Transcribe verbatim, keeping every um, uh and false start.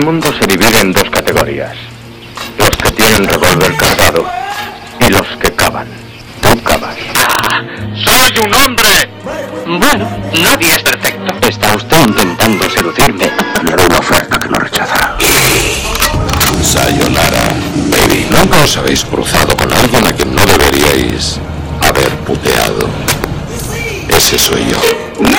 El mundo se divide en dos categorías. Los que tienen revólver cargado y los que cavan. Tú cavas. Ah, ¡soy un hombre! Bueno, nadie es perfecto. Está usted intentando seducirme. Le doy una oferta que no rechazará. Sayonara, baby. ¿Nunca os habéis cruzado con alguien a quien no deberíais haber puteado? Ese soy yo.